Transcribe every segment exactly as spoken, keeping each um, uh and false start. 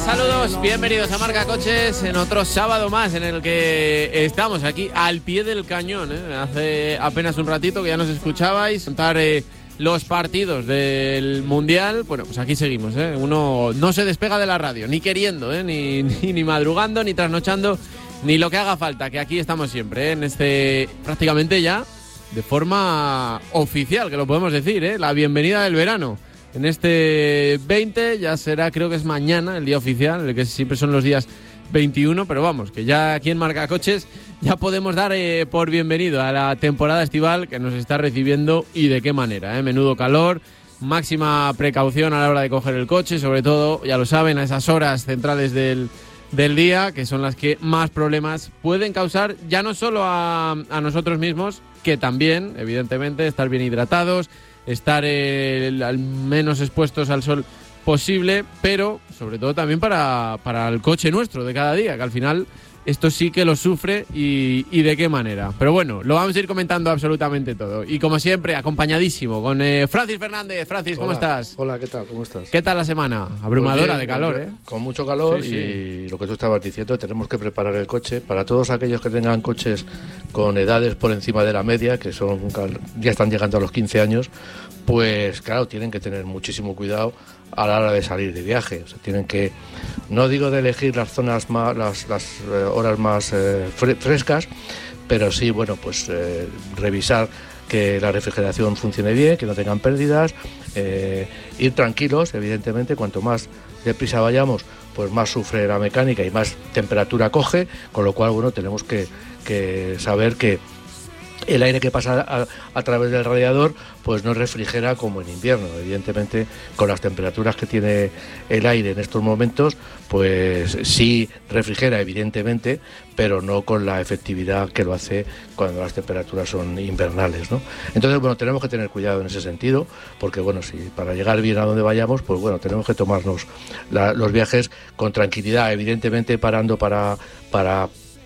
Saludos, bienvenidos a Marca Coches en otro sábado más en el que estamos aquí al pie del cañón, ¿eh? Hace apenas un ratito que ya nos escuchabais contar eh, los partidos del Mundial. Bueno, pues aquí seguimos, ¿eh? Uno no se despega de la radio, ni queriendo, ¿eh? ni, ni, ni madrugando, ni trasnochando, ni lo que haga falta, que aquí estamos siempre, ¿eh? En este, prácticamente ya, de forma oficial, que lo podemos decir, ¿eh? La bienvenida del verano. En este veinte ya será, creo que es mañana, el día oficial, el que siempre son los días veintiuno, pero vamos, que ya aquí en Marca Coches ya podemos dar eh, por bienvenido a la temporada estival que nos está recibiendo y de qué manera, ¿eh? Menudo calor, máxima precaución a la hora de coger el coche, sobre todo, ya lo saben, a esas horas centrales del, del día, que son las que más problemas pueden causar, ya no solo a, a nosotros mismos, que también, evidentemente, estar bien hidratados, estar eh, al menos expuestos al sol posible, pero sobre todo también para, para el coche nuestro de cada día, que al final esto sí que lo sufre y, y de qué manera. Pero bueno, lo vamos a ir comentando absolutamente todo. Y como siempre, acompañadísimo con eh, Francis Fernández. Francis, ¿cómo Hola, estás? Hola, ¿qué tal? ¿Cómo estás? ¿Qué tal la semana? Abrumadora Pues bien, de calor, con, ¿eh? Con mucho calor, sí, sí. Y lo que tú estabas diciendo, tenemos que preparar el coche. Para todos aquellos que tengan coches con edades por encima de la media, que son ya están llegando a los quince años, pues claro, tienen que tener muchísimo cuidado a la hora de salir de viaje. O sea, tienen que, no digo de elegir las zonas más, las, las eh, horas más eh, frescas, pero sí, bueno, pues eh, revisar que la refrigeración funcione bien, que no tengan pérdidas, eh, ir tranquilos, evidentemente, cuanto más deprisa vayamos, pues más sufre la mecánica y más temperatura coge, con lo cual, bueno, tenemos que, que saber que el aire que pasa a, a través del radiador pues no refrigera como en invierno. Evidentemente, con las temperaturas que tiene el aire en estos momentos, pues sí refrigera, evidentemente, pero no con la efectividad que lo hace cuando las temperaturas son invernales, ¿no? Entonces, bueno, tenemos que tener cuidado en ese sentido, porque bueno, si para llegar bien a donde vayamos, pues bueno, tenemos que tomarnos la, los viajes con tranquilidad, evidentemente parando para para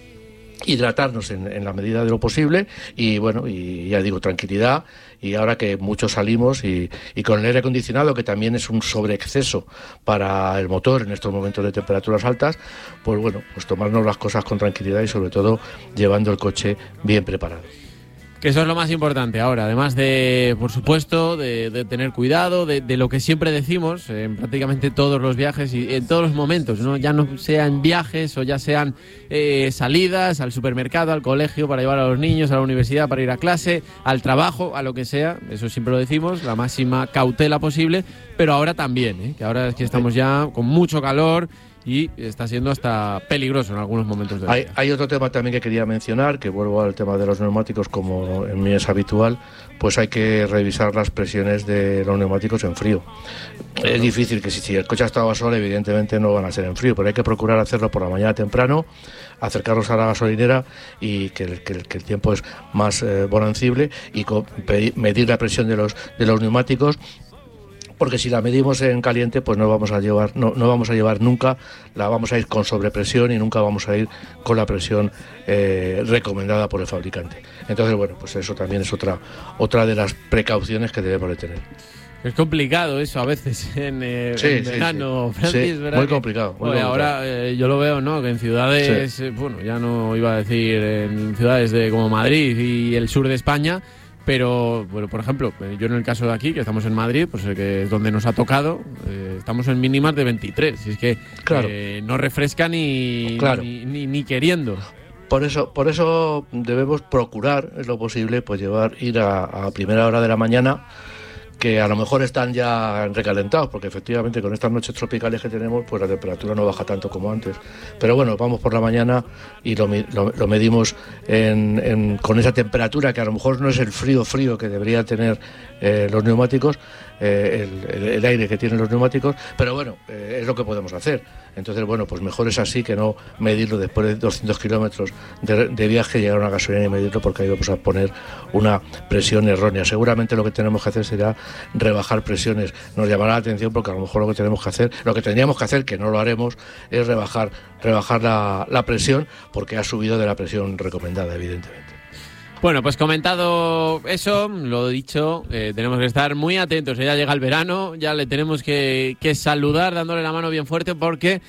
hidratarnos en, en la medida de lo posible y bueno, y ya digo, tranquilidad. Y ahora que muchos salimos y, y con el aire acondicionado, que también es un sobreexceso para el motor en estos momentos de temperaturas altas, pues bueno, pues tomarnos las cosas con tranquilidad y sobre todo llevando el coche bien preparado. Que eso es lo más importante ahora, además de, por supuesto, de, de tener cuidado, de, de lo que siempre decimos en prácticamente todos los viajes y en todos los momentos, ¿no? Ya no sean viajes o ya sean eh, salidas al supermercado, al colegio para llevar a los niños, a la universidad para ir a clase, al trabajo, a lo que sea, eso siempre lo decimos, la máxima cautela posible, pero ahora también, ¿eh? Que ahora es que estamos ya con mucho calor y está siendo hasta peligroso en algunos momentos del hay, día. Hay otro tema también que quería mencionar, que vuelvo al tema de los neumáticos, como en mí es habitual, pues hay que revisar las presiones de los neumáticos en frío. Claro. Es difícil que si, si el coche ha estado a sol, evidentemente no van a ser en frío, pero hay que procurar hacerlo por la mañana temprano, acercarlos a la gasolinera y que el, que el, que el tiempo es más eh, bonancible y co- pedir, medir la presión de los, de los neumáticos, porque si la medimos en caliente, pues no vamos a llevar, no, no vamos a llevar nunca, la vamos a ir con sobrepresión y nunca vamos a ir con la presión eh, recomendada por el fabricante. Entonces, bueno, pues eso también es otra, otra de las precauciones que debemos de tener. Es complicado eso a veces en, eh, sí, en sí, verano, sí. Francis, Sí, ¿verdad? muy que, complicado. Muy oye, complicado. ahora eh, yo lo veo, ¿no? Que en ciudades, sí. eh, bueno, ya no iba a decir en ciudades de como Madrid y el sur de España, pero, bueno, por ejemplo, yo en el caso de aquí, que estamos en Madrid, pues que es donde nos ha tocado, eh, estamos en mínimas de veintitrés. Y es que claro. eh, no refresca ni, claro. ni, ni, ni queriendo. Por eso, por eso debemos procurar, es lo posible, pues llevar, ir a, a primera hora de la mañana, que a lo mejor están ya recalentados, porque efectivamente con estas noches tropicales que tenemos, pues la temperatura no baja tanto como antes. Pero bueno, vamos por la mañana y lo, lo, lo medimos en, en, con esa temperatura, que a lo mejor no es el frío frío que debería tener eh, los neumáticos, eh, el, el, el aire que tienen los neumáticos, pero bueno, eh, es lo que podemos hacer. Entonces, bueno, pues mejor es así que no medirlo después de doscientos kilómetros de, de viaje, llegar a una gasolina y medirlo, porque ahí vamos a poner una presión errónea. Seguramente lo que tenemos que hacer será rebajar presiones. Nos llamará la atención porque a lo mejor lo que tenemos que hacer, lo que tendríamos que hacer, que no lo haremos, es rebajar, rebajar la, la presión, porque ha subido de la presión recomendada, evidentemente. Bueno, pues comentado eso, lo dicho, eh, tenemos que estar muy atentos. Ya llega el verano, ya le tenemos que, que saludar dándole la mano bien fuerte, porque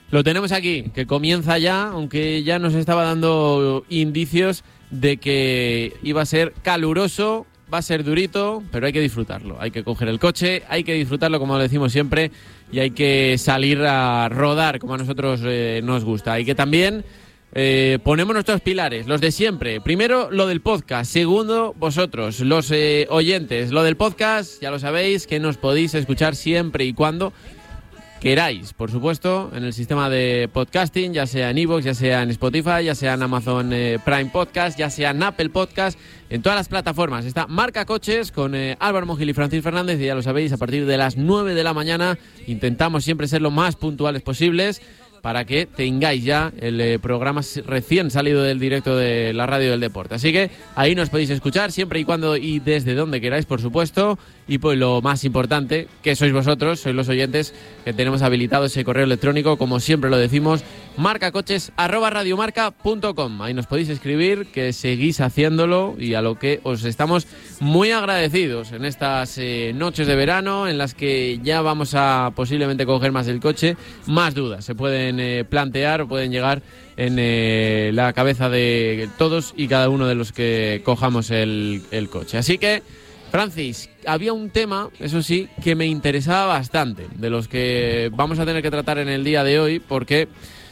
Lo tenemos aquí, que comienza ya, aunque ya nos estaba dando indicios de que iba a ser caluroso, va a ser durito, pero hay que disfrutarlo. Hay que coger el coche, hay que disfrutarlo como lo decimos siempre y hay que salir a rodar como a nosotros eh, nos gusta. Y que también eh, ponemos nuestros pilares, los de siempre. Primero, lo del podcast. Segundo, vosotros, los eh, oyentes. Lo del podcast, ya lo sabéis, que nos podéis escuchar siempre y cuando queráis, por supuesto, en el sistema de podcasting, ya sea en iVoox, ya sea en Spotify, ya sea en Amazon eh, Prime Podcast, ya sea en Apple Podcast, en todas las plataformas. Está Marca Coches con eh, Álvaro Mogil y Francis Fernández, y ya lo sabéis, a partir de las nueve de la mañana intentamos siempre ser lo más puntuales posibles para que tengáis ya el eh, programa recién salido del directo de la Radio del Deporte. Así que ahí nos podéis escuchar siempre y cuando y desde donde queráis, por supuesto. Y pues lo más importante, que sois vosotros, sois los oyentes, que tenemos habilitado ese correo electrónico, como siempre lo decimos, marcacoches arroba radiomarca punto com. Ahí nos podéis escribir, que seguís haciéndolo y a lo que os estamos muy agradecidos en estas eh, noches de verano en las que ya vamos a posiblemente coger más el coche. Más dudas se pueden eh, plantear o pueden llegar en eh, la cabeza de todos y cada uno de los que cojamos el, el coche. Así que, Francis, había un tema, eso sí, que me interesaba bastante, de los que vamos a tener que tratar en el día de hoy, porque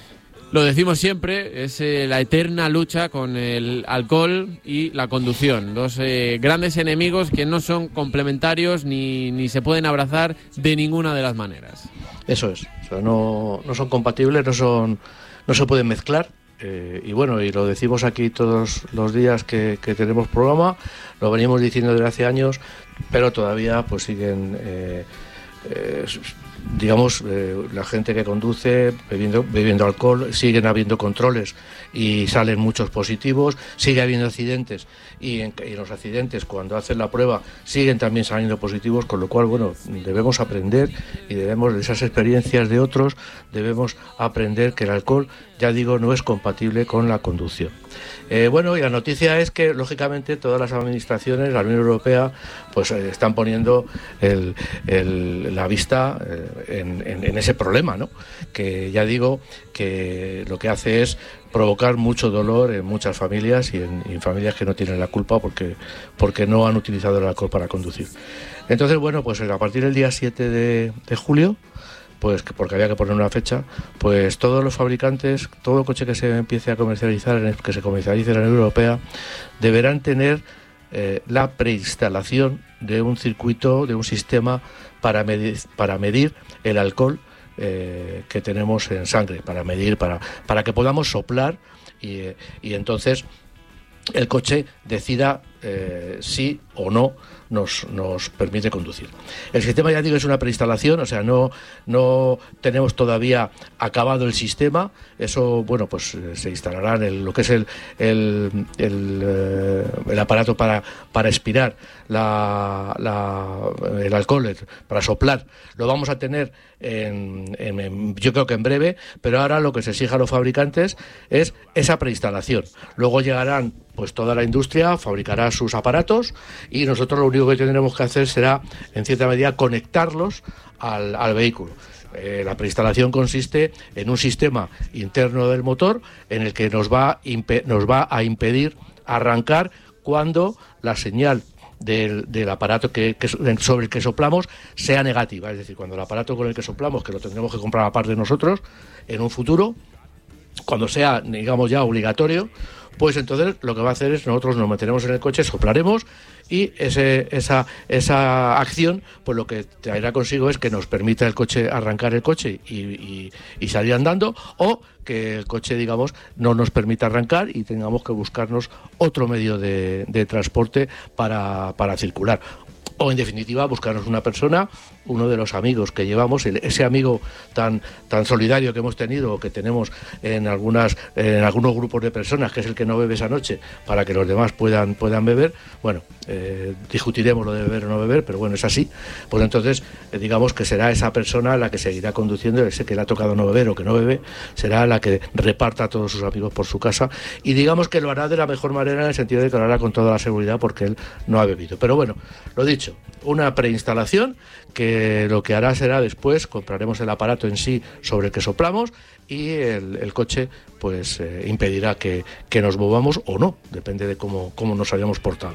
lo decimos siempre, es eh, la eterna lucha con el alcohol y la conducción. Dos eh, grandes enemigos que no son complementarios ni, ni se pueden abrazar de ninguna de las maneras. Eso es, o sea, no, no son compatibles, no son, no se pueden mezclar. Eh, y bueno, y lo decimos aquí todos los días que, que tenemos programa, lo venimos diciendo desde hace años, pero todavía pues siguen, eh, eh, digamos, eh, la gente que conduce bebiendo, bebiendo alcohol, siguen habiendo controles y salen muchos positivos, sigue habiendo accidentes y en, y en los accidentes cuando hacen la prueba siguen también saliendo positivos, con lo cual, bueno, debemos aprender y debemos de esas experiencias de otros, debemos aprender que el alcohol, ya digo, no es compatible con la conducción. Eh, bueno, y la noticia es que, lógicamente, todas las administraciones, la Unión Europea, pues eh, están poniendo el, el, la vista eh, en, en, en ese problema, ¿no? Que ya digo que lo que hace es provocar mucho dolor en muchas familias y en, y en familias que no tienen la culpa porque, porque no han utilizado el alcohol para conducir. Entonces, bueno, pues a partir del día siete de, de julio, pues porque había que poner una fecha, pues todos los fabricantes, todo coche que se empiece a comercializar, que se comercialice en la Unión Europea, deberán tener eh, la preinstalación de un circuito, de un sistema para medir, para medir el alcohol eh, que tenemos en sangre, para medir, para, para que podamos soplar y, y entonces el coche decida eh, sí o no nos, nos permite conducir. El sistema, ya digo, es una preinstalación, o sea, no, no tenemos todavía acabado el sistema. Eso, bueno, pues se instalará en el, lo que es el, el, el, eh, el aparato para, para expirar la, la, el alcohol, para soplar. Lo vamos a tener, en, en, en, yo creo que en breve, pero ahora lo que se exige a los fabricantes es esa preinstalación. Luego llegarán, pues toda la industria fabricará sus aparatos y nosotros lo único que tendremos que hacer será, en cierta medida, conectarlos al, al vehículo. Eh, la preinstalación consiste en un sistema interno del motor en el que nos va, impe- nos va a impedir arrancar cuando la señal del, del aparato que, que sobre el que soplamos sea negativa. Es decir, cuando el aparato con el que soplamos, que lo tendremos que comprar aparte de nosotros en un futuro, cuando sea, digamos, ya obligatorio, pues entonces lo que va a hacer es nosotros nos meteremos en el coche, soplaremos y ese, esa, esa acción pues lo que traerá consigo es que nos permita el coche arrancar el coche y, y, y salir andando, o que el coche, digamos, no nos permita arrancar y tengamos que buscarnos otro medio de, de transporte para, para circular. O, en definitiva, buscarnos una persona, uno de los amigos que llevamos, el, ese amigo tan tan solidario que hemos tenido o que tenemos en algunas en algunos grupos de personas, que es el que no bebe esa noche, para que los demás puedan puedan beber. Bueno, eh, discutiremos lo de beber o no beber, pero bueno, es así. Pues entonces, eh, digamos que será esa persona la que seguirá conduciendo, ese que le ha tocado no beber o que no bebe, será la que reparta a todos sus amigos por su casa, y digamos que lo hará de la mejor manera, en el sentido de que lo hará con toda la seguridad porque él no ha bebido. Pero bueno, lo dicho, una preinstalación que eh, lo que hará será después compraremos el aparato en sí sobre el que soplamos y el, el coche pues eh, impedirá que, que nos movamos o no, depende de cómo, cómo nos hayamos portado.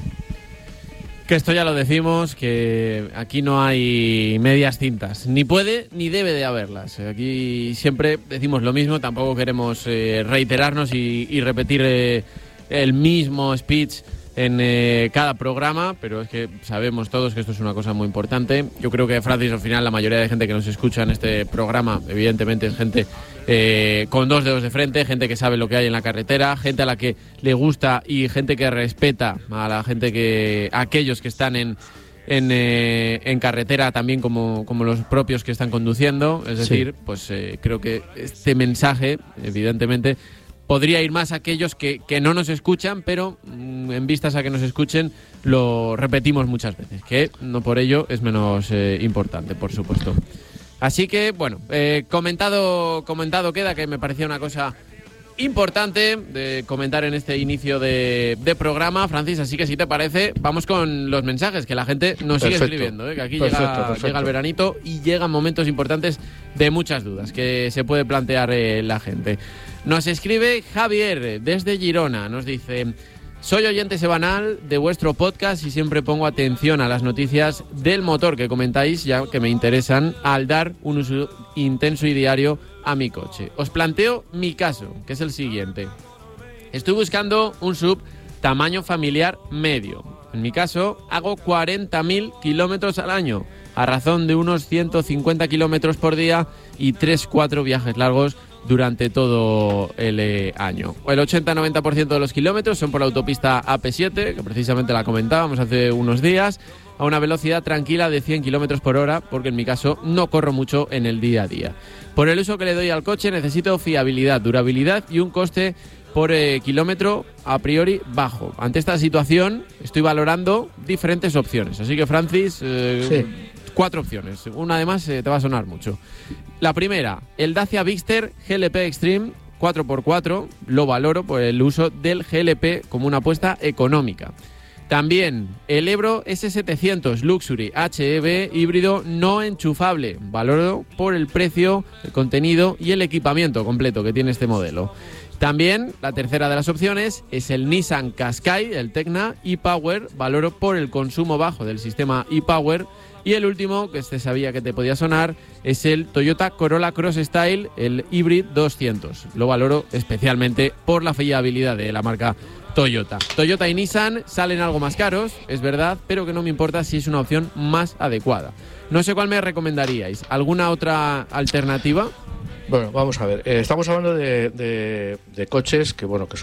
Que esto ya lo decimos, que aquí no hay medias tintas, ni puede ni debe de haberlas. Aquí siempre decimos lo mismo, tampoco queremos eh, reiterarnos y, y repetir eh, el mismo speech en eh, cada programa, pero es que sabemos todos que esto es una cosa muy importante. Yo creo que, Francis, al final la mayoría de gente que nos escucha en este programa, evidentemente es gente eh, con dos dedos de frente, gente que sabe lo que hay en la carretera, gente a la que le gusta y gente que respeta a la gente que, a aquellos que están en En, eh, en carretera también como, como los propios que están conduciendo. Es decir, sí. pues eh, creo que este mensaje, evidentemente, podría ir más a aquellos que, que no nos escuchan, pero mmm, en vistas a que nos escuchen, lo repetimos muchas veces, que no por ello es menos eh, importante, por supuesto. Así que, bueno, eh, comentado, comentado queda, que me parecía una cosa importante de comentar en este inicio de, de programa, Francis, así que si te parece, vamos con los mensajes, que la gente nos sigue perfecto. escribiendo, ¿eh? Que aquí perfecto, llega, perfecto. llega el veranito y llegan momentos importantes de muchas dudas que se puede plantear eh, la gente. Nos escribe Javier desde Girona, nos dice: soy oyente semanal de vuestro podcast y siempre pongo atención a las noticias del motor que comentáis, ya que me interesan al dar un uso intenso y diario a mi coche. Os planteo mi caso, que es el siguiente. Estoy buscando un sub tamaño familiar medio. En mi caso, hago cuarenta mil kilómetros al año, a razón de unos ciento cincuenta kilómetros por día y tres cuatro viajes largos durante todo el eh, año. El ochenta a noventa por ciento de los kilómetros son por la autopista A P siete, que precisamente la comentábamos hace unos días, a una velocidad tranquila de cien kilómetros por hora, porque en mi caso no corro mucho en el día a día. Por el uso que le doy al coche necesito fiabilidad, durabilidad y un coste por eh, kilómetro a priori bajo. Ante esta situación estoy valorando diferentes opciones. Así que, Francis, eh, sí. cuatro opciones. Una además eh, te va a sonar mucho. La primera, el Dacia Bigster G L P Extreme cuatro por cuatro. Lo valoro por el uso del G L P como una apuesta económica. También el Ebro S setecientos Luxury H E V híbrido no enchufable. Valoro por el precio, el contenido y el equipamiento completo que tiene este modelo. También la tercera de las opciones es el Nissan Qashqai, el Tecna e-Power. Valoro por el consumo bajo del sistema e-Power. Y el último, que este sabía que te podía sonar, es el Toyota Corolla Cross Style, el Hybrid doscientos. Lo valoro especialmente por la fiabilidad de la marca Toyota. Toyota y Nissan salen algo más caros, es verdad, pero que no me importa si es una opción más adecuada. No sé cuál me recomendaríais. ¿Alguna otra alternativa? Bueno, vamos a ver. Eh, estamos hablando de, de, de coches que, bueno, que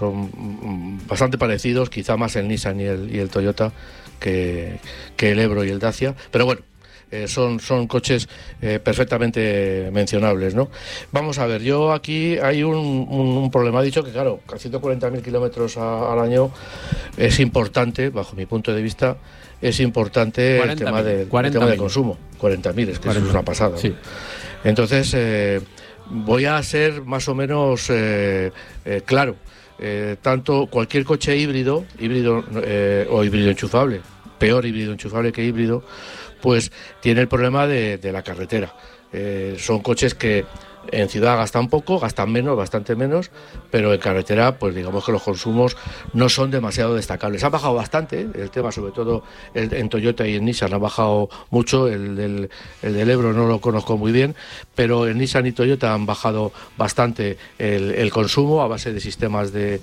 son bastante parecidos, quizá más el Nissan y el, y el Toyota que, que el Ebro y el Dacia, pero bueno. Eh, son, son coches eh, perfectamente mencionables, ¿no? Vamos a ver, yo aquí hay un, un, un problema. He dicho que, claro, a ciento cuarenta mil kilómetros al año es importante, bajo mi punto de vista, es importante el tema, de, el tema del consumo. cuarenta mil, es que eso es una pasada, ¿no? Sí. Entonces, eh, voy a ser más o menos eh, eh, claro. Eh, tanto cualquier coche híbrido, híbrido eh, o híbrido enchufable, peor híbrido enchufable que híbrido, pues tiene el problema de, de la carretera. Eh, son coches que en ciudad gastan poco, gastan menos, bastante menos, pero en carretera, pues digamos que los consumos no son demasiado destacables. Han bajado bastante, ¿eh? El tema, sobre todo el, en Toyota y en Nissan, ha bajado mucho. El del, el del Ebro no lo conozco muy bien, pero en Nissan y Toyota han bajado bastante el, el consumo a base de sistemas de,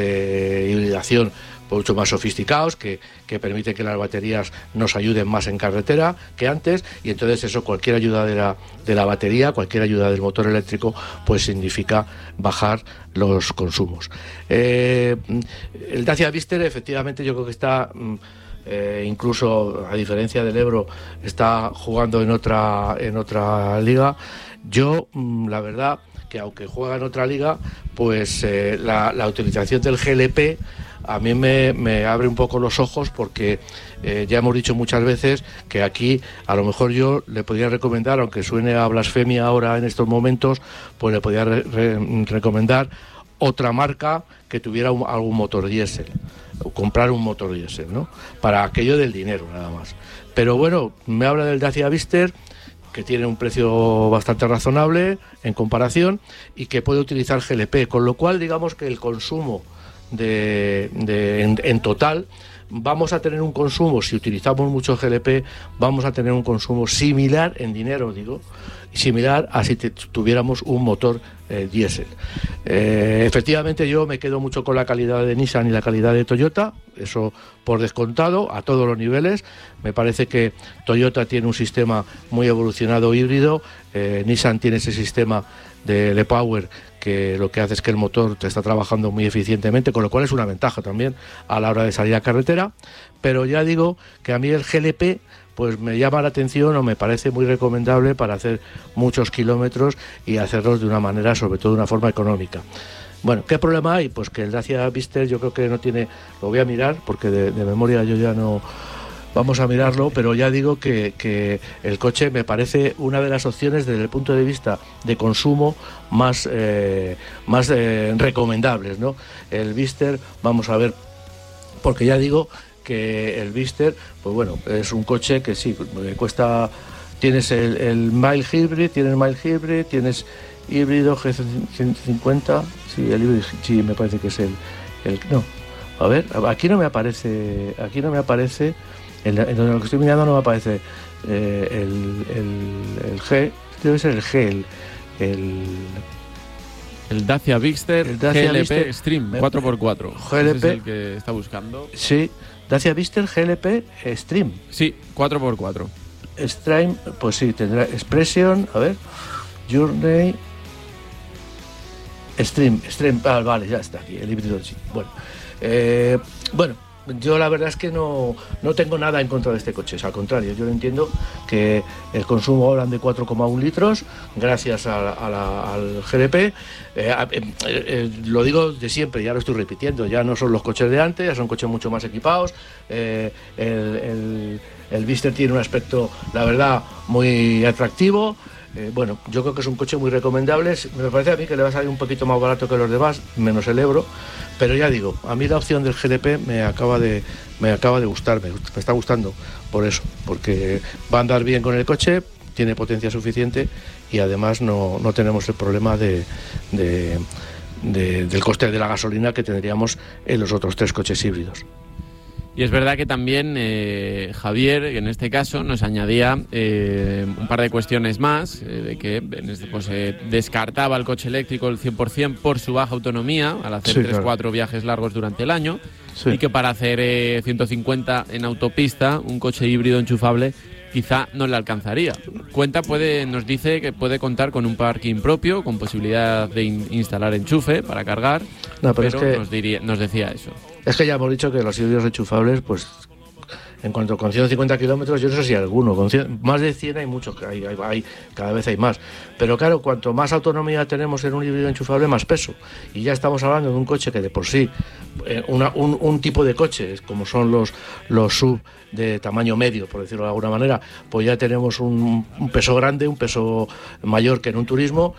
de hibridación mucho más sofisticados que, que permiten que las baterías nos ayuden más en carretera que antes, y entonces eso, cualquier ayuda de la, de la batería, cualquier ayuda del motor eléctrico, pues significa bajar los consumos. Eh, el Dacia Bigster, efectivamente, yo creo que está, eh, incluso a diferencia del Ebro, está jugando en otra, en otra liga. Yo, la verdad, que aunque juega en otra liga, pues eh, la, la utilización del G L P a mí me, me abre un poco los ojos, porque eh, ya hemos dicho muchas veces que aquí a lo mejor yo le podría recomendar, aunque suene a blasfemia ahora en estos momentos, pues le podría re, re, recomendar otra marca que tuviera un, algún motor diésel, o comprar un motor diésel, ¿no? Para aquello del dinero nada más. Pero bueno, me habla del Dacia Vister, que tiene un precio bastante razonable en comparación y que puede utilizar G L P, con lo cual digamos que el consumo de, de en, en total vamos a tener un consumo, si utilizamos mucho G L P, vamos a tener un consumo similar en dinero, digo, similar a si te, tuviéramos un motor eh, diésel. Eh, efectivamente yo me quedo mucho con la calidad de Nissan y la calidad de Toyota, eso por descontado, a todos los niveles. Me parece que Toyota tiene un sistema muy evolucionado híbrido, eh, Nissan tiene ese sistema de, de Power que lo que hace es que el motor te está trabajando muy eficientemente, con lo cual es una ventaja también a la hora de salir a carretera. Pero ya digo que a mí el G L P pues me llama la atención o me parece muy recomendable para hacer muchos kilómetros y hacerlos de una manera, sobre todo de una forma económica. Bueno, ¿qué problema hay? Pues que el Dacia Vister yo creo que no tiene, lo voy a mirar porque de, de memoria yo ya no, vamos a mirarlo, pero ya digo que, que el coche me parece una de las opciones desde el punto de vista de consumo más, eh, más eh, recomendables, ¿no? El Vister, vamos a ver, porque ya digo que el Vister, pues bueno, es un coche que sí, cuesta, tienes el, el Mild Hybrid, tienes Mild Hybrid, tienes híbrido G ciento cincuenta, sí, el híbrido, sí, me parece que es el, el, no, a ver, aquí no me aparece, aquí no me aparece, en, en lo que estoy mirando no me aparece eh, el, el, el G, debe ser el G, el, el El Dacia Vister el Dacia G L P Vister, Extreme cuatro por cuatro. G L P, ese es el que está buscando. Sí, Dacia Vister G L P Extreme. Sí, cuatro por cuatro. Extreme, pues sí, tendrá Expression, a ver, Journey, Extreme, Extreme, ah, vale, ya está aquí, el híbrido, sí. Bueno, eh, bueno, yo la verdad es que no, no tengo nada en contra de este coche, al contrario, yo entiendo que el consumo hablan de cuatro coma uno litros gracias a, a la, al G L P, eh, eh, eh, lo digo de siempre, ya lo estoy repitiendo, ya no son los coches de antes, ya son coches mucho más equipados, eh, el, el, el Vister tiene un aspecto, la verdad, muy atractivo. Eh, bueno, yo creo que es un coche muy recomendable. Me parece a mí que le va a salir un poquito más barato que los demás, menos el Ebro, pero ya digo, a mí la opción del G L P me acaba de me acaba de gustar, me, me está gustando por eso, porque va a andar bien con el coche, tiene potencia suficiente y además no, no tenemos el problema de, de, de, del coste de la gasolina que tendríamos en los otros tres coches híbridos. Y es verdad que también eh, Javier, en este caso, nos añadía eh, un par de cuestiones más, eh, de que en este, pues, eh, descartaba el coche eléctrico el cien por ciento por su baja autonomía, al hacer sí, tres cuatro claro. viajes largos durante el año, sí. Y que para hacer eh, ciento cincuenta en autopista, un coche híbrido enchufable quizá no le alcanzaría. Cuenta puede, nos dice que puede contar con un parking propio, con posibilidad de in- instalar enchufe para cargar, no, pero, pero, es que... nos, diría, nos decía eso. Es que ya hemos dicho que los híbridos enchufables, pues en cuanto con ciento cincuenta kilómetros, yo no sé si alguno, con cien, más de cien hay muchos, hay, hay, hay, cada vez hay más. Pero claro, cuanto más autonomía tenemos en un híbrido enchufable, más peso. Y ya estamos hablando de un coche que de por sí, eh, una, un, un tipo de coches, como son los, los sub de tamaño medio, por decirlo de alguna manera, pues ya tenemos un, un peso grande, un peso mayor que en un turismo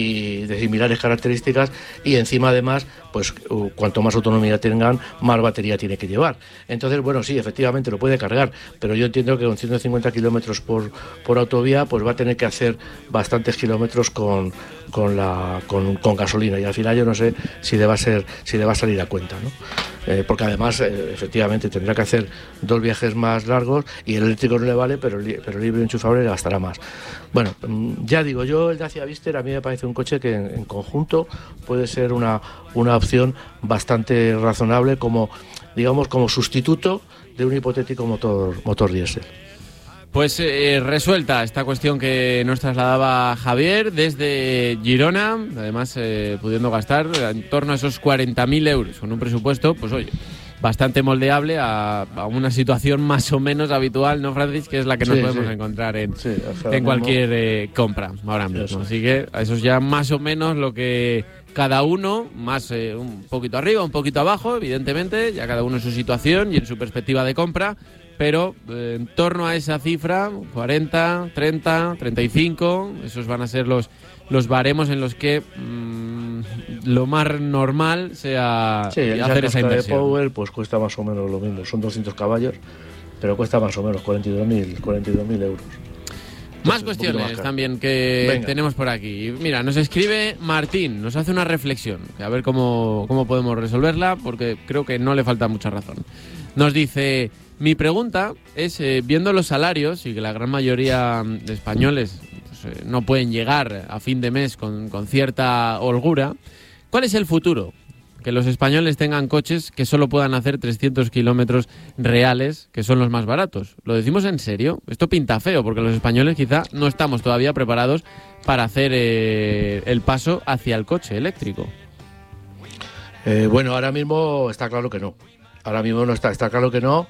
y de similares características, y encima además, pues uh, cuanto más autonomía tengan, más batería tiene que llevar. Entonces, bueno, sí, efectivamente lo puede cargar, pero yo entiendo que con ciento cincuenta kilómetros por, por autovía, pues va a tener que hacer bastantes kilómetros con, con, la, con, con gasolina, y al final yo no sé si le va a, ser, si le va a salir a cuenta, ¿no? Eh, porque además, eh, efectivamente, tendrá que hacer dos viajes más largos y el eléctrico no le vale, pero el, pero el híbrido enchufable le gastará más. Bueno, ya digo, yo el Dacia Vister a mí me parece un coche que en, en conjunto puede ser una, una opción bastante razonable como, digamos, como sustituto de un hipotético motor, motor diésel. Pues eh, resuelta esta cuestión que nos trasladaba Javier desde Girona, además eh, pudiendo gastar en torno a esos cuarenta mil euros, con un presupuesto, pues oye, bastante moldeable a, a una situación más o menos habitual, ¿no, Francis? Que es la que nos sí, podemos sí. encontrar en, sí, en cualquier eh, compra ahora mismo. Eso. Así que eso es ya más o menos lo que cada uno, más eh, un poquito arriba, un poquito abajo, evidentemente, ya cada uno en su situación y en su perspectiva de compra, pero eh, en torno a esa cifra, cuarenta, treinta, treinta y cinco, esos van a ser los, los baremos en los que mmm, lo más normal sea sí, hacer esa inversión. De Power pues cuesta más o menos lo mismo, son doscientos caballos, pero cuesta más o menos cuarenta y dos mil euros. Más cuestiones más también que Venga. tenemos por aquí. Mira, nos escribe Martín, nos hace una reflexión, a ver cómo, cómo podemos resolverla, porque creo que no le falta mucha razón. Nos dice, mi pregunta es, eh, viendo los salarios y que la gran mayoría de españoles pues, eh, no pueden llegar a fin de mes con, con cierta holgura, ¿cuál es el futuro? Que los españoles tengan coches que solo puedan hacer trescientos kilómetros reales, que son los más baratos. ¿Lo decimos en serio? Esto pinta feo, porque los españoles quizá no estamos todavía preparados para hacer eh, el paso hacia el coche eléctrico. Eh, bueno, ahora mismo está claro que no. Ahora mismo no está, está claro que no.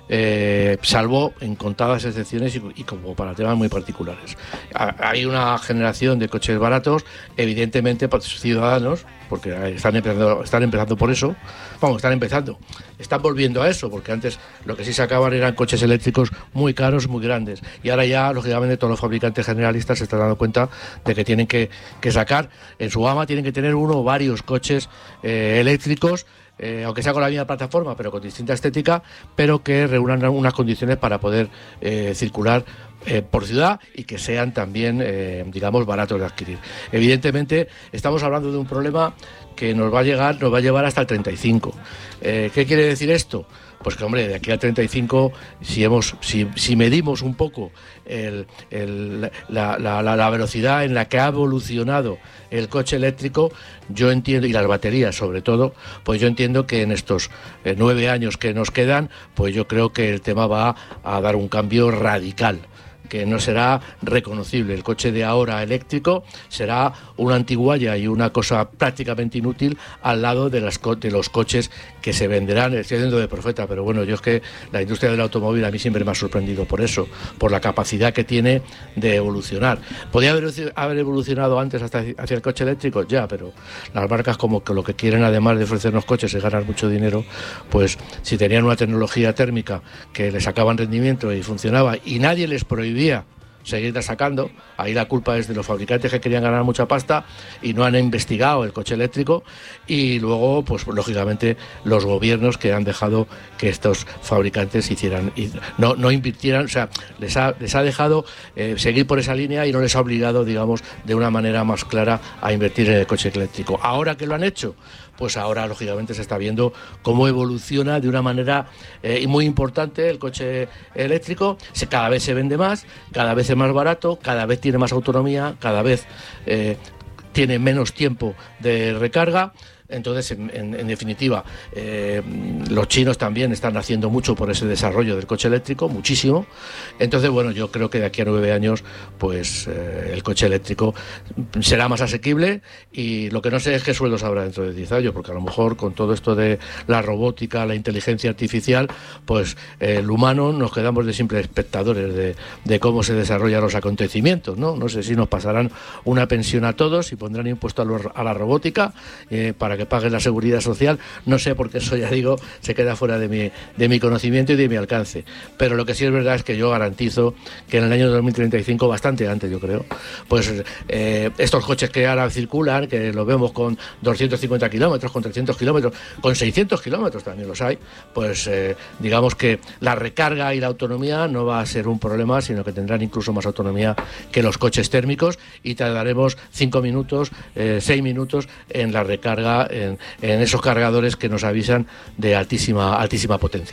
Eh, salvo en contadas excepciones y, y como para temas muy particulares. Hay una generación de coches baratos, evidentemente para sus ciudadanos, porque están empezando, están empezando por eso, vamos, están empezando, están volviendo a eso, porque antes lo que sí sacaban eran coches eléctricos muy caros, muy grandes, y ahora ya, lógicamente, todos los fabricantes generalistas se están dando cuenta de que tienen que, que sacar, en su gama tienen que tener uno o varios coches eh, eléctricos, Eh, aunque sea con la misma plataforma, pero con distinta estética, pero que reúnan unas condiciones para poder eh, circular eh, por ciudad y que sean también, eh, digamos, baratos de adquirir. Evidentemente, estamos hablando de un problema que nos va a llegar, nos va a llevar hasta el treinta y cinco. Eh, ¿Qué quiere decir esto? Pues que, hombre, de aquí al treinta y cinco, si hemos, si, si medimos un poco el, el, la, la, la velocidad en la que ha evolucionado el coche eléctrico, yo entiendo, y las baterías sobre todo, pues yo entiendo que en estos eh, nueve años que nos quedan, pues yo creo que el tema va a dar un cambio radical, que no será reconocible. El coche de ahora eléctrico será una antigualla y una cosa prácticamente inútil al lado de, las co- de los coches que se venderán. Estoy haciendo de profeta, pero bueno, yo es que la industria del automóvil a mí siempre me ha sorprendido por eso, por la capacidad que tiene de evolucionar. ¿Podría haber, haber evolucionado antes hasta hacia el coche eléctrico? Ya, pero las marcas como que lo que quieren, además de ofrecernos coches y ganar mucho dinero, pues si tenían una tecnología térmica que les sacaban rendimiento y funcionaba y nadie les prohibía seguir sacando, ahí la culpa es de los fabricantes que querían ganar mucha pasta y no han investigado el coche eléctrico, y luego pues lógicamente los gobiernos que han dejado que estos fabricantes hicieran, no, no invirtieran, o sea, les ha, les ha dejado eh, seguir por esa línea y no les ha obligado, digamos, de una manera más clara a invertir en el coche eléctrico. Ahora que lo han hecho, pues ahora lógicamente se está viendo cómo evoluciona de una manera eh, muy importante el coche eléctrico. Se, cada vez se vende más, cada vez es más barato, cada vez tiene más autonomía, cada vez eh, tiene menos tiempo de recarga. Entonces, en, en, en definitiva, eh, los chinos también están haciendo mucho por ese desarrollo del coche eléctrico, muchísimo. Entonces, bueno, yo creo que de aquí a nueve años, pues eh, el coche eléctrico será más asequible, y lo que no sé es qué sueldos habrá dentro de diez años, porque a lo mejor con todo esto de la robótica, la inteligencia artificial, pues eh, el humano nos quedamos de simples espectadores de, de cómo se desarrollan los acontecimientos, ¿no? No sé si nos pasarán una pensión a todos y pondrán impuesto a, los, a la robótica eh, para que paguen la seguridad social, no sé, porque eso, ya digo, se queda fuera de mi, de mi conocimiento y de mi alcance. Pero lo que sí es verdad es que yo garantizo que en el año dos mil treinta y cinco, bastante antes yo creo, pues eh, estos coches que ahora circulan, que los vemos con doscientos cincuenta kilómetros, con trescientos kilómetros, con seiscientos kilómetros también los hay, pues eh, digamos que la recarga y la autonomía no va a ser un problema, sino que tendrán incluso más autonomía que los coches térmicos, y tardaremos cinco minutos, eh, seis minutos en la recarga En, en esos cargadores que nos avisan de altísima altísima potencia.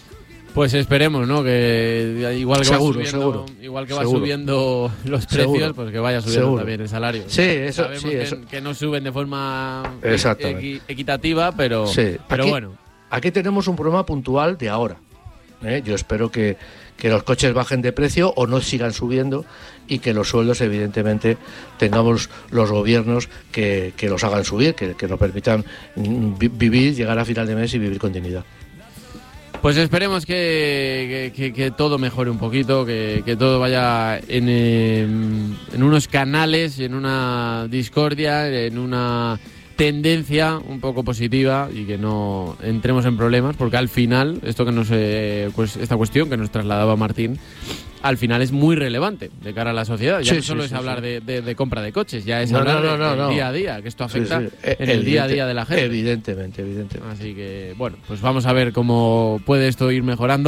Pues esperemos, ¿no? Que igual que seguro, va subiendo, seguro, igual que va seguro. subiendo los precios, Seguro. pues que vaya subiendo Seguro. también el salario. Sí, eso, Sabemos sí, que, eso. que no suben de forma Exactamente. equitativa, pero, Sí. pero aquí, bueno. Aquí tenemos un problema puntual de ahora. ¿eh? Yo espero que, que los coches bajen de precio o no sigan subiendo, y que los sueldos, evidentemente, tengamos los gobiernos que, que los hagan subir, que, que nos permitan vi- vivir, llegar a final de mes y vivir con dignidad. Pues esperemos que, que, que todo mejore un poquito, que, que todo vaya en, eh, en unos canales, en una discordia, en una tendencia un poco positiva, y que no entremos en problemas, porque al final, esto que nos, eh, pues esta cuestión que nos trasladaba Martín, al final es muy relevante de cara a la sociedad. Ya sí, no solo sí, es sí, hablar sí. De, de, de compra de coches, ya es No, hablar no, no, del no, no. día a día, que esto afecta Sí, sí. en el día a día de la gente. Evidentemente, evidentemente. Así que, bueno, pues vamos a ver cómo puede esto ir mejorando.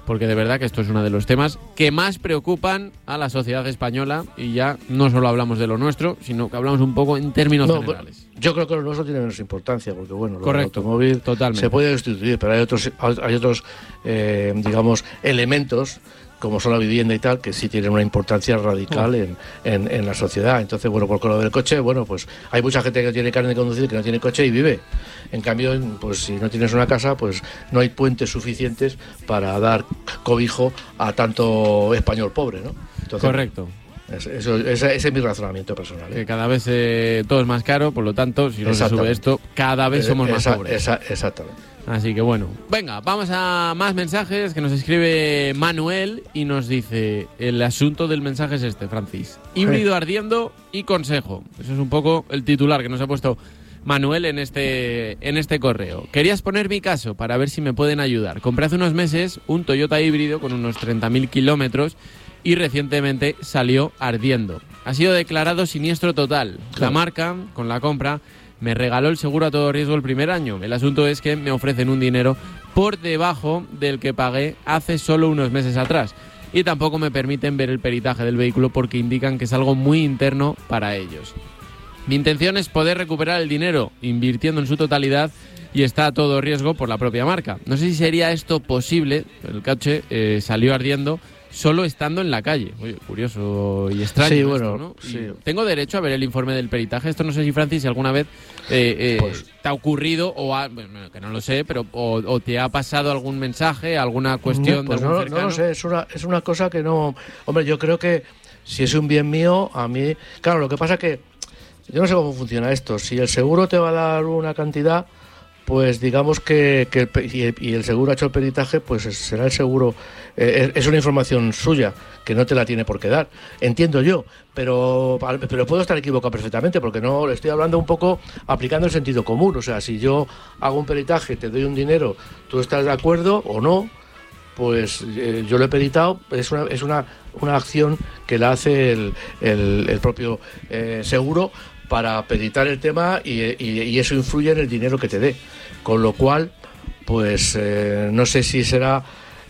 porque de verdad que esto es uno de los temas que más preocupan a la sociedad española, y ya no solo hablamos de lo nuestro, sino que hablamos un poco en términos no, generales. Yo creo que lo nuestro tiene menos importancia, porque bueno, el automóvil totalmente. Se puede sustituir, pero hay otros, hay otros eh, digamos, elementos, como son la vivienda y tal, que sí tienen una importancia radical en, en, en la sociedad. Entonces, bueno, por lo del coche, bueno, pues hay mucha gente que tiene carne de conducir, que no tiene coche y vive. En cambio, pues si no tienes una casa, pues no hay puentes suficientes para dar cobijo a tanto español pobre, ¿no? Entonces, correcto. Eso, ese, ese es mi razonamiento personal, ¿eh? Que cada vez eh, todo es más caro, por lo tanto, si no se sube esto, cada vez somos más esa, pobres. Esa, exactamente. Así que bueno, venga, vamos a más mensajes que nos escribe Manuel y nos dice, el asunto del mensaje es este, Francis. Híbrido ardiendo y consejo. Eso es un poco el titular que nos ha puesto Manuel en este, en este correo. Querías poner mi caso para ver si me pueden ayudar. Compré hace unos meses un Toyota híbrido con unos treinta mil kilómetros y recientemente salió ardiendo. Ha sido declarado siniestro total. La marca, con la compra, me regaló el seguro a todo riesgo el primer año. El asunto es que me ofrecen un dinero por debajo del que pagué hace solo unos meses atrás. Y tampoco me permiten ver el peritaje del vehículo porque indican que es algo muy interno para ellos. Mi intención es poder recuperar el dinero invirtiendo en su totalidad y está a todo riesgo por la propia marca. No sé si sería esto posible. El coche eh, salió ardiendo solo estando en la calle. Oye, curioso y extraño. Sí, esto, bueno, ¿no? sí. Tengo derecho a ver el informe del peritaje. Esto no sé si, Francis, si alguna vez eh, eh, pues, te ha ocurrido, o ha, bueno, que no lo sé, pero o, o te ha pasado algún mensaje, alguna cuestión no, pues de algún no, cercano. No lo sé, es una, es una cosa que no... Hombre, yo creo que si es un bien mío, a mí... Claro, lo que pasa que yo no sé cómo funciona esto. Si el seguro te va a dar una cantidad, pues digamos que, que el, y el seguro ha hecho el peritaje, pues será el seguro, eh, es una información suya que no te la tiene por qué dar, entiendo yo, pero pero puedo estar equivocado perfectamente, porque no estoy hablando un poco aplicando el sentido común. O sea, si yo hago un peritaje, te doy un dinero, tú estás de acuerdo o no, pues eh, yo lo he peritado, es una es una, una acción que la hace el, el, el propio eh, seguro para peritar el tema, y, y, y eso influye en el dinero que te dé. Con lo cual, pues eh, no sé si será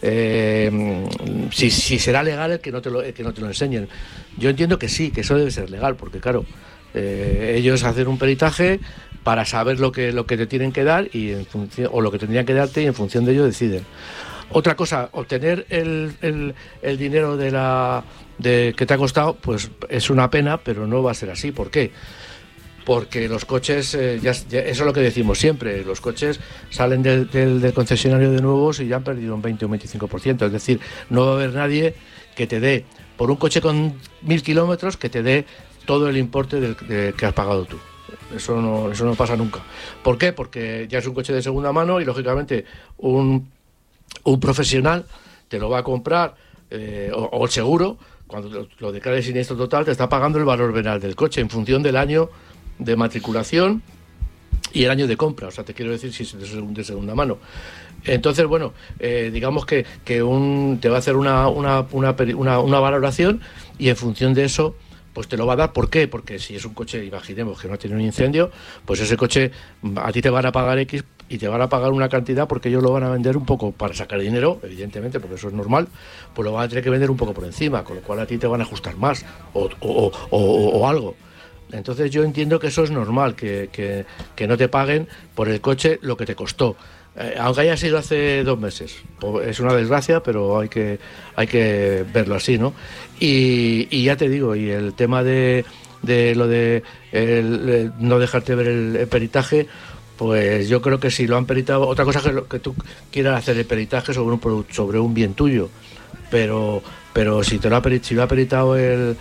eh, si, si será legal el que no te lo, el que no te lo enseñen. Yo entiendo que sí, que eso debe ser legal, porque claro, eh, ellos hacen un peritaje para saber lo que lo que te tienen que dar y en función, o lo que tendrían que darte, y en función de ello deciden. Otra cosa, obtener el, el, el dinero de la de que te ha costado, pues es una pena, pero no va a ser así. ¿Por qué? Porque los coches, eh, ya, ya, eso es lo que decimos siempre, los coches salen del, del, del concesionario de nuevos y ya han perdido un veinte o un veinticinco por ciento. Es decir, no va a haber nadie que te dé, por un coche con mil kilómetros, que te dé todo el importe del, de, que has pagado tú. Eso no, eso no pasa nunca. ¿Por qué? Porque ya es un coche de segunda mano y, lógicamente, un, un profesional te lo va a comprar, eh, o, o el seguro, cuando lo, lo declares siniestro total, te está pagando el valor venal del coche en función del año de matriculación y el año de compra. O sea, te quiero decir, si es de segunda mano. Entonces, bueno, eh, digamos que, que un, te va a hacer una, una, una, una, una valoración, y en función de eso, pues te lo va a dar. ¿Por qué? Porque si es un coche, imaginemos que no tiene un incendio, pues ese coche a ti te van a pagar X y te van a pagar una cantidad, porque ellos lo van a vender un poco para sacar dinero, evidentemente, porque eso es normal, pues lo van a tener que vender un poco por encima, con lo cual a ti te van a ajustar más o, o, o, o, o algo. Entonces yo entiendo que eso es normal, que, que, que no te paguen por el coche lo que te costó, eh, aunque haya sido hace dos meses. Es una desgracia, pero hay que hay que verlo así, ¿no? Y, y ya te digo, y el tema de, de lo de el, el no dejarte ver el, el peritaje, pues yo creo que si lo han peritado, otra cosa que, lo, que tú quieras hacer el peritaje sobre un producto, sobre un bien tuyo, pero pero si te lo ha, si lo ha peritado el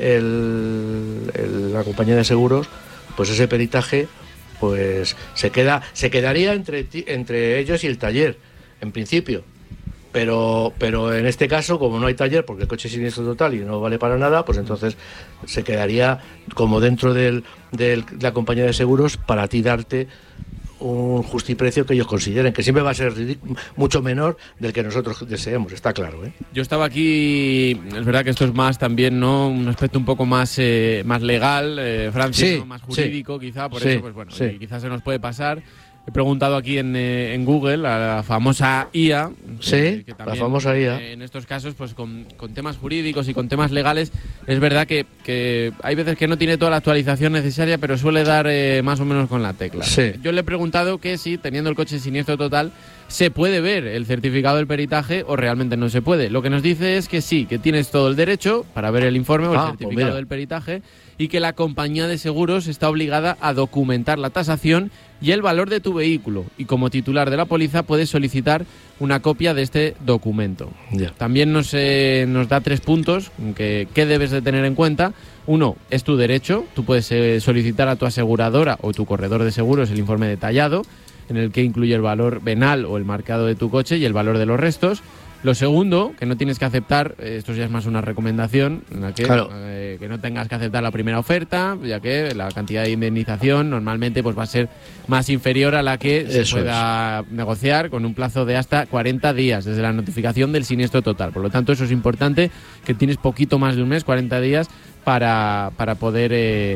El, el, la compañía de seguros, pues ese peritaje pues se queda se quedaría entre entre ellos y el taller, en principio, pero pero en este caso, como no hay taller, porque el coche es siniestro total y no vale para nada, pues entonces se quedaría como dentro del, del, de la compañía de seguros, para ti darte un justiprecio que ellos consideren, que siempre va a ser mucho menor del que nosotros deseemos, está claro, ¿eh? Yo estaba aquí, es verdad que esto es más también, ¿no?, un aspecto un poco más eh, más legal, eh, Francis, sí, ¿no?, más jurídico, sí, quizá, por sí, eso, pues bueno, sí. quizás se nos puede pasar. he preguntado aquí en, eh, en Google a la famosa I A. Sí, eh, que también, la famosa I A. Eh, en estos casos, pues con, con temas jurídicos y con temas legales, es verdad que, que hay veces que no tiene toda la actualización necesaria, pero suele dar eh, más o menos con la tecla. Sí. Yo le he preguntado que si, teniendo el coche siniestro total, se puede ver el certificado del peritaje o realmente no se puede. Lo que nos dice es que sí, que tienes todo el derecho para ver el informe o el ah, certificado pues del peritaje, y que la compañía de seguros está obligada a documentar la tasación y el valor de tu vehículo, y como titular de la póliza puedes solicitar una copia de este documento. Yeah. También nos, eh, nos da tres puntos que, que debes de tener en cuenta. Uno, es tu derecho. Tú puedes eh, solicitar a tu aseguradora o tu corredor de seguros el informe detallado, en el que incluye el valor venal o el marcado de tu coche y el valor de los restos. Lo segundo, que no tienes que aceptar, esto ya es más una recomendación, en la que, claro. eh, que no tengas que aceptar la primera oferta, ya que la cantidad de indemnización normalmente pues va a ser más inferior a la que se Eso pueda es. negociar con un plazo de hasta cuarenta días desde la notificación del siniestro total. Por lo tanto, eso es importante, que tienes poquito más de un mes, cuarenta días, para, para poder eh,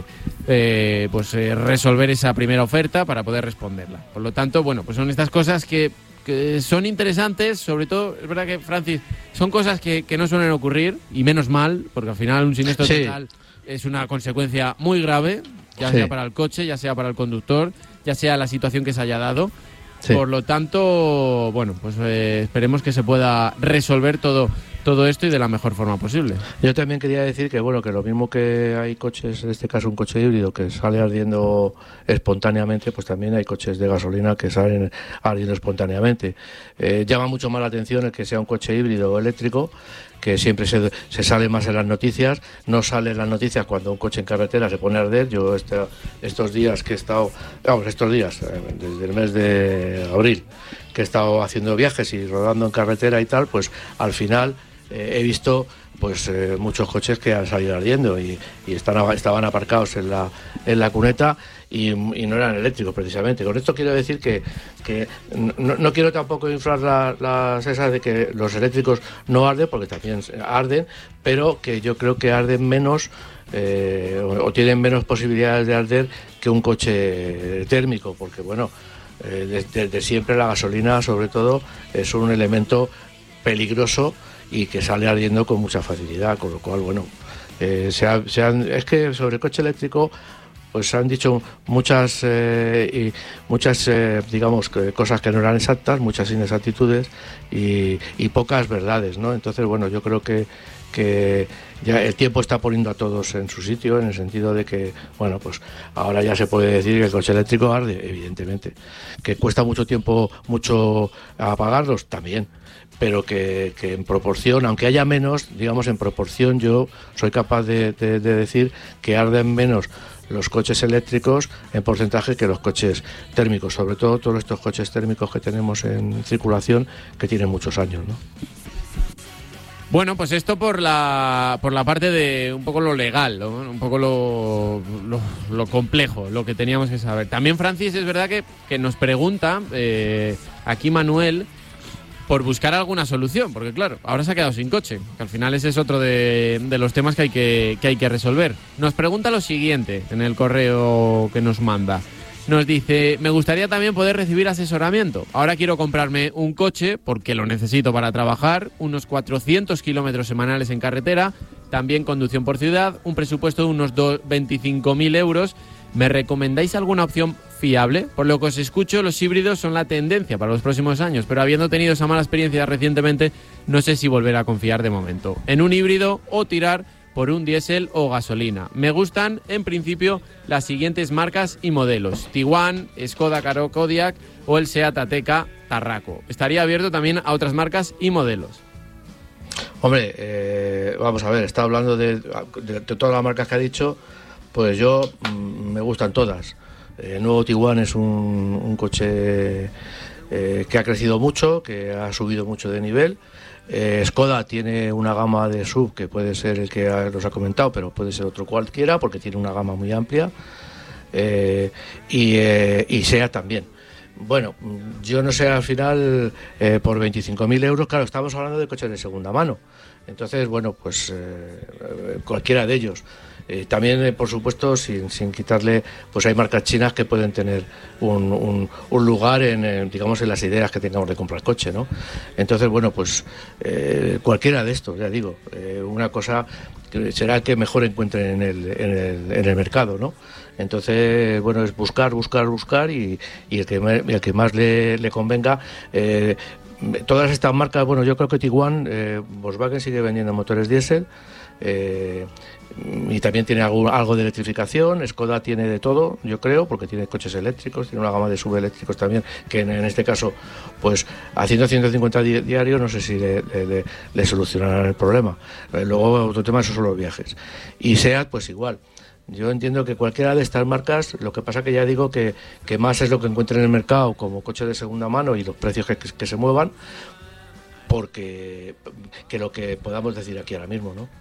eh, pues eh, resolver esa primera oferta, para poder responderla. Por lo tanto, bueno, pues son estas cosas que que son interesantes. Sobre todo, es verdad que, Francis, son cosas que, que no suelen ocurrir, y menos mal, porque al final un siniestro sí. total es una consecuencia muy grave, ya sí. sea para el coche, ya sea para el conductor, ya sea la situación que se haya dado. Sí. Por lo tanto, bueno, pues eh, esperemos que se pueda resolver todo todo esto y de la mejor forma posible. Yo también quería decir que, bueno, que lo mismo que hay coches, en este caso un coche híbrido que sale ardiendo espontáneamente, pues también hay coches de gasolina que salen ardiendo espontáneamente. Eh, llama mucho más la atención el que sea un coche híbrido o eléctrico, que siempre se, se sale más en las noticias. No sale en las noticias cuando un coche en carretera se pone a arder. Yo este, estos días que he estado, vamos, estos días, desde el mes de abril, que he estado haciendo viajes y rodando en carretera y tal, pues al final eh, he visto pues eh, muchos coches que han salido ardiendo y, y están, estaban aparcados en la, en la cuneta y, y no eran eléctricos precisamente. Con esto quiero decir que, que no, no quiero tampoco inflar la, las esas de que los eléctricos no arden, porque también arden, pero que yo creo que arden menos eh, o, o tienen menos posibilidades de arder que un coche térmico, porque bueno, eh, desde, desde siempre la gasolina sobre todo es un elemento peligroso y que sale ardiendo con mucha facilidad, con lo cual, bueno, eh, se ha, se han, es que sobre el coche eléctrico pues se han dicho muchas, eh, y muchas eh, digamos, que cosas que no eran exactas, muchas inexactitudes y, y pocas verdades, ¿no? Entonces, bueno, yo creo que, que ya el tiempo está poniendo a todos en su sitio, en el sentido de que, bueno, pues ahora ya se puede decir que el coche eléctrico arde, evidentemente, que cuesta mucho tiempo, mucho apagarlos, también, pero que, que en proporción, aunque haya menos, digamos, en proporción yo soy capaz de, de, de decir que arden menos los coches eléctricos en porcentaje que los coches térmicos, sobre todo todos estos coches térmicos que tenemos en circulación, que tienen muchos años, ¿no? Bueno, pues esto por la por la parte de un poco lo legal, ¿no? Un poco lo, lo, lo complejo, lo que teníamos que saber. También, Francis, es verdad que, que nos pregunta eh, aquí Manuel por buscar alguna solución, porque claro, ahora se ha quedado sin coche, que al final ese es otro de, de los temas que hay que, que hay que resolver. Nos pregunta lo siguiente en el correo que nos manda. Nos dice: me gustaría también poder recibir asesoramiento. Ahora quiero comprarme un coche porque lo necesito para trabajar, unos cuatrocientos kilómetros semanales en carretera, también conducción por ciudad, un presupuesto de unos veinticinco mil euros. ¿Me recomendáis alguna opción fiable? Por lo que os escucho, los híbridos son la tendencia para los próximos años, pero habiendo tenido esa mala experiencia recientemente, no sé si volver a confiar de momento en un híbrido o tirar por un diésel o gasolina. Me gustan, en principio, las siguientes marcas y modelos: Tiguan, Skoda Kodiaq o el Seat Ateca Tarraco. Estaría abierto también a otras marcas y modelos. Hombre, eh, vamos a ver, está hablando de, de, de todas las marcas que ha dicho. Pues yo, mmm, me gustan todas. El nuevo Tiguan es un, un coche eh, que ha crecido mucho, que ha subido mucho de nivel. Eh, Skoda tiene una gama de sub que puede ser el que nos ha comentado, pero puede ser otro cualquiera porque tiene una gama muy amplia. Eh, y, eh, y Seat también. Bueno, yo no sé, al final, eh, por veinticinco mil euros, claro, estamos hablando de coches de segunda mano. Entonces, bueno, pues eh, cualquiera de ellos. Eh, también, eh, por supuesto, sin, sin quitarle, pues hay marcas chinas que pueden tener un, un, un lugar en, en, digamos, en las ideas que tengamos de comprar coche, ¿no? Entonces, bueno, pues eh, cualquiera de estos, ya digo, eh, una cosa que será que mejor encuentren en el, en el, en el mercado, ¿no? Entonces, bueno, es buscar, buscar, buscar y, y el, que, el que más le, le convenga. Eh, todas estas marcas, bueno, yo creo que Tiguan, eh, Volkswagen sigue vendiendo motores diésel. Eh, y también tiene algo, algo de electrificación. Skoda tiene de todo, yo creo, porque tiene coches eléctricos, tiene una gama de subeléctricos también, que en, en este caso, pues haciendo ciento cincuenta di- diarios, no sé si le, le, le solucionarán el problema. Eh, luego, otro tema, esos son los viajes. Y SEAT, pues igual. Yo entiendo que cualquiera de estas marcas, lo que pasa que ya digo que, que más es lo que encuentren en el mercado como coche de segunda mano y los precios que, que, que se muevan, porque que lo que podamos decir aquí ahora mismo, ¿no?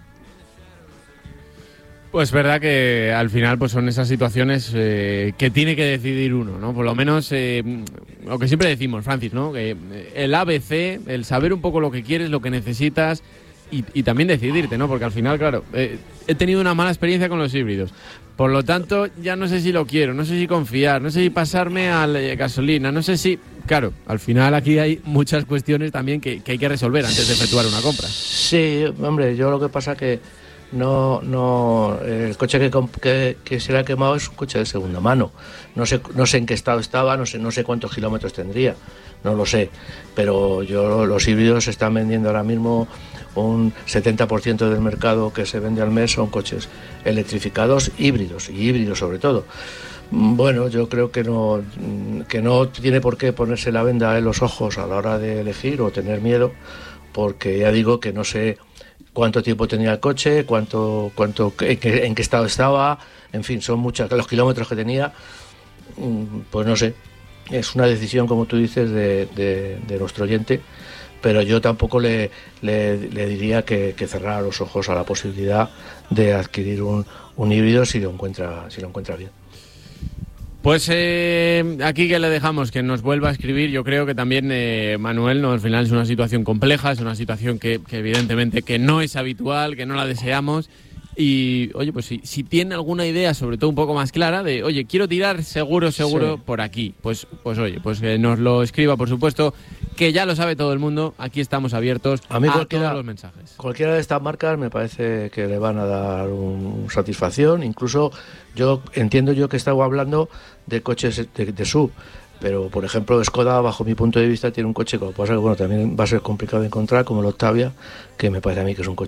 Pues verdad que al final pues son esas situaciones eh, que tiene que decidir uno, ¿no? Por lo menos eh, lo que siempre decimos, Francis, ¿no? Que el A B C, el saber un poco lo que quieres, lo que necesitas y, y también decidirte, ¿no? Porque al final, claro, eh, he tenido una mala experiencia con los híbridos. Por lo tanto, ya no sé si lo quiero, no sé si confiar, no sé si pasarme a la gasolina, no sé si... Claro, al final aquí hay muchas cuestiones también que, que hay que resolver antes de efectuar una compra. Sí, hombre, yo lo que pasa que no, no, el coche que, que, que se le ha quemado es un coche de segunda mano. No sé, no sé en qué estado estaba, no sé, no sé cuántos kilómetros tendría, no lo sé. Pero yo los híbridos se están vendiendo ahora mismo, un setenta por ciento del mercado que se vende al mes son coches electrificados híbridos, y híbridos sobre todo. Bueno, yo creo que no, que no tiene por qué ponerse la venda en los ojos a la hora de elegir o tener miedo, porque ya digo que no sé cuánto tiempo tenía el coche, cuánto, cuánto, en qué, en qué estado estaba, en fin, son muchos los kilómetros que tenía, pues no sé, es una decisión, como tú dices, de, de, de nuestro oyente, pero yo tampoco le, le, le diría que, que cerrara los ojos a la posibilidad de adquirir un, un híbrido si lo encuentra, si lo encuentra bien. Pues eh, aquí que le dejamos, que nos vuelva a escribir. Yo creo que también, eh, Manuel, no, al final es una situación compleja, es una situación que, que evidentemente que no es habitual, que no la deseamos. Y, oye, pues si, si tiene alguna idea, sobre todo un poco más clara, de, oye, quiero tirar seguro, seguro sí. por aquí, pues, pues oye, pues que nos lo escriba, por supuesto, que ya lo sabe todo el mundo, aquí estamos abiertos a, mí a todos los mensajes. Cualquiera de estas marcas me parece que le van a dar un, un satisfacción, incluso yo entiendo yo que estaba hablando de coches de, de S U V, pero por ejemplo Skoda, bajo mi punto de vista, tiene un coche que, bueno, también va a ser complicado de encontrar, como el Octavia, que me parece a mí que es un coche